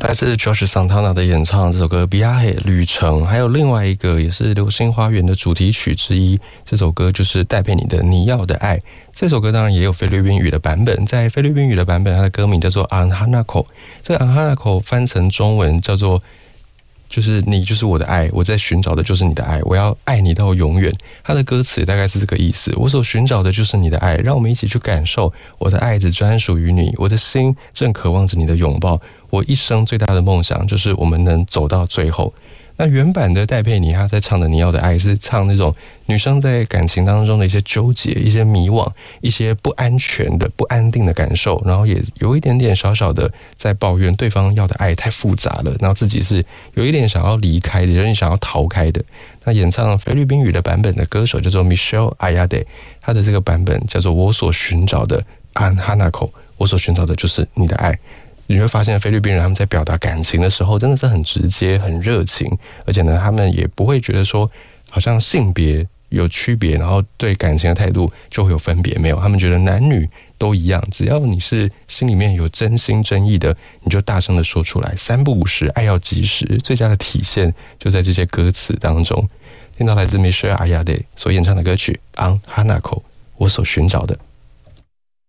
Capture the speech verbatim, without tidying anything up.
来自 Josh Santana 的演唱，这首歌《Viaje 旅程》，还有另外一个也是《流星花园》的主题曲之一，这首歌就是戴佩妮的《你要的爱》。这首歌当然也有菲律宾语的版本，在菲律宾语的版本，它的歌名叫做 Ang Hanako， 这个 Ang Hanako 翻成中文叫做就是你就是我的爱，我在寻找的就是你的爱，我要爱你到永远。他的歌词大概是这个意思，我所寻找的就是你的爱，让我们一起去感受，我的爱只专属于你，我的心正渴望着你的拥抱，我一生最大的梦想就是我们能走到最后。那原版的戴佩妮她在唱的你要的爱是唱那种女生在感情当中的一些纠结，一些迷惘，一些不安全的不安定的感受，然后也有一点点小小的在抱怨对方要的爱太复杂了，然后自己是有一点想要离开的，有点想要逃开的。那演唱菲律宾语的版本的歌手叫做 Michelle Ayade， 他的这个版本叫做我所寻找的 Ang Hanako， 我所寻找的就是你的爱。你会发现菲律宾人他们在表达感情的时候真的是很直接很热情，而且呢他们也不会觉得说好像性别有区别，然后对感情的态度就会有分别，没有，他们觉得男女都一样，只要你是心里面有真心真意的，你就大声的说出来，三不五时，爱要及时，最佳的体现就在这些歌词当中。听到来自 Michelle Ayade 所演唱的歌曲 Ang Hanako， 我所寻找的